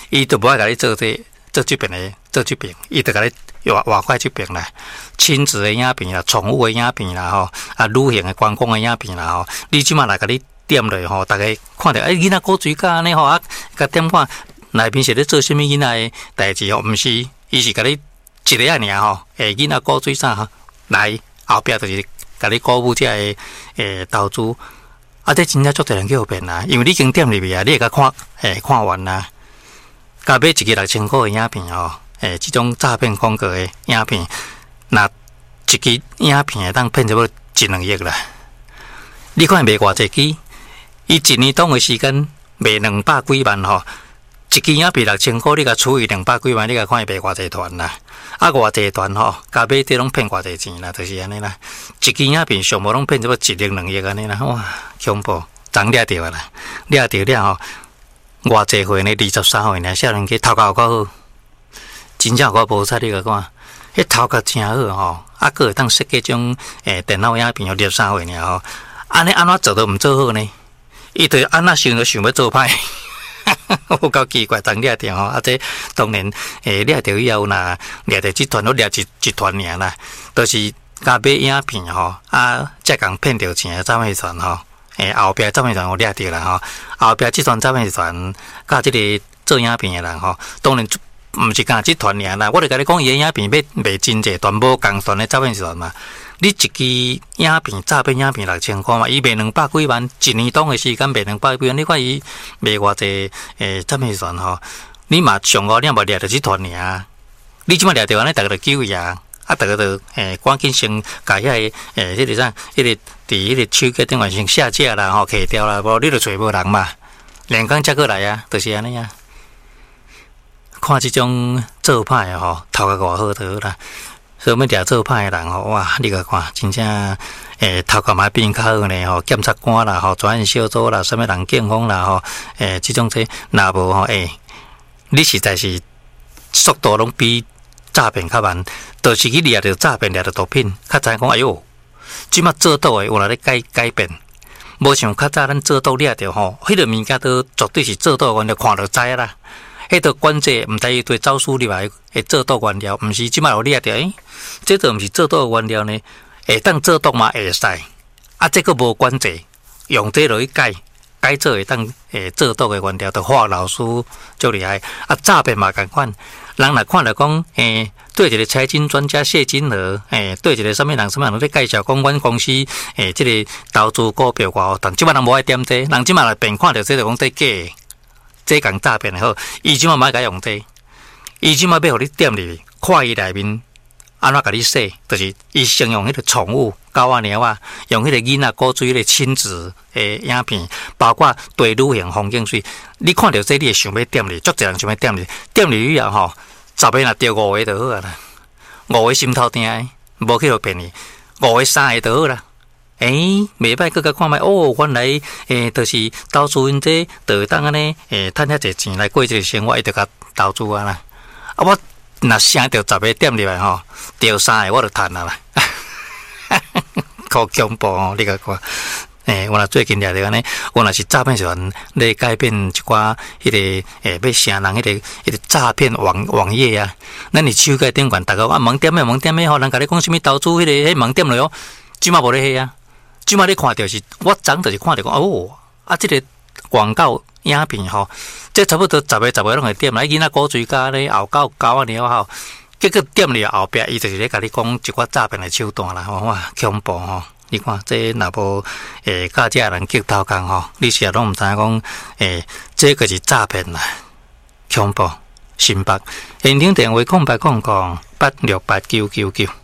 伊都无爱甲你做这边，伊就甲你外块这边啦，亲子的影片啦，宠物的影片啦，旅行的观光的影片啦，你即马来甲你点落大家看到囡仔古水甲安尼甲点看内面是咧做啥物囡仔的代志毋是，伊是甲你一个尔囡仔古水啥来后壁就是甲你鼓舞这投资，这真正足多人去后边啦，因为你已经点入去啊，你会甲看完啦。甲买一个6000块的影片这种诈骗广告的影片，那一支影片会当骗差不多1-2亿啦。你看卖偌济支，伊1年当的时间卖200几万一支影片6000块，你甲除以200几万，你甲看伊卖偌济团啦。偌济团甲买这拢骗偌济钱啦，就是安尼啦。一支影片上无拢骗差不多1-2亿安尼啦，哇，恐怖！昨掠着啦，掠着了偌济岁呢，23岁呢，少年家头壳够好，真正我无彩你个看，迄头壳真好佫会当设计种电脑影片23岁呢安尼安怎做都毋做好呢？伊对安怎想都想要做歹，有够奇怪，当掠着这当然掠着以后若掠着集团都掠一团尔啦，都是甲买影片才共骗着钱的诈骗团后壁诈骗团有掠着啦后壁集团诈骗团甲即个做影片的人当然毋是干集团尔啦，我就甲你讲，伊的影片要卖真济，全部共团的诈骗团嘛。你一支影片诈骗影片6000块嘛，伊卖200几万，1年当的时间卖200几万，你看伊卖偌济诈骗团你嘛上5年无掠着集团尔，你即马掠着安尼，逐个就救伊啊，逐个就赶紧先甲迄个迄个啥，迄个伫迄个手机顶面先下架啦摕掉啦，无你就找无人嘛，连工才过来啊，就是安尼啊。看即种做歹的头壳偌好就好啦。所以要掠做歹的人哇，你甲看，真正头壳嘛变较好呢检察官啦专案小组啦，什么人警方啦即种若无你实在是速度拢比诈骗较慢，就是去掠着诈骗掠着毒品，较知讲哎哟，即马做倒的有来咧改变，无像较早咱做倒掠着迄个物件都绝对是做倒，阮就看就知啦。迄个管制毋知伊对招数入来会做倒原料，毋是即摆有掠着这都毋是做倒原料呢，会当做倒嘛会使，这个无管制，用这落去改做会当做倒的原料，就化老师足厉害。诈骗嘛共款，人若看了讲对一个财经专家谢金河，对一个什么人咧介绍讲阮公司即个投资股票偌好，但即摆人无爱点这，人即摆来便看到这就讲这假的。这共诈骗的好，伊即马买甲用这，伊即马要互你点入去，看伊内面安怎甲你说，就是伊先用迄个宠物狗仔猫用迄个囡仔古水迄个亲子影片，包括对旅行风景水，你看到这你会想要点入，足侪人想要点入，点入以后10个若钓5个就好啊啦，5个心头疼，无去互骗你，5个3个就好啦。袂歹，搁甲看卖原来就是投资因这，就会当安尼趁遐济钱来过这个生活，伊就甲投资啊啦。我若省着10个点入来钓3个我就赚啦。好恐怖你甲看。我若最近掠着安尼，我若是诈骗团咧改变一寡迄个要成人迄个诈骗网页啊，咱伫手机顶悬，逐个盲点的，人甲你讲什么投资迄个盲点了即马无咧迄啊。即摆你看到是，我昨就是看到讲这个广告影片这差不多10个拢会点来，囡仔古水甲咧后狗仔猫结果点了后壁，伊就是咧甲你讲一寡诈骗的手段啦，哇，恐怖你看这若无甲这人激头讲你是拢毋知影讲这个是诈骗啦，恐怖，新北现场电话0800868999。